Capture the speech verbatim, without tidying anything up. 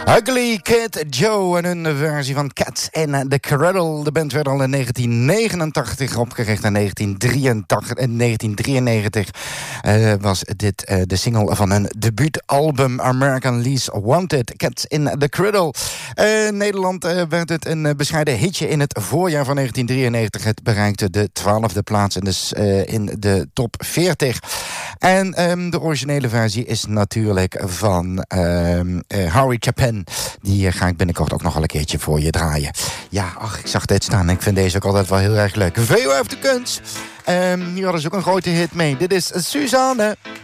Ugly Kid Joe en hun versie van Cats in the Cradle. De band werd al in negentien negenentachtig opgericht. En negentien drieëntachtig, in negentien drieënnegentig uh, was dit uh, de single van hun debuutalbum American Least Wanted, Cats in the Cradle. Uh, in Nederland uh, werd het een uh, bescheiden hitje in het voorjaar van negentien drieënnegentig. Het bereikte de twaalfde plaats in de, uh, in de top veertig. En um, de originele versie is natuurlijk van um, uh, Harry Chapin. Die uh, ga ik binnenkort ook nog wel een keertje voor je draaien. Ja, ach, ik zag dit staan. Ik vind deze ook altijd wel heel erg leuk. V O F de Kunst. Um, hier hadden ze ook een grote hit mee. Dit is Suzanne.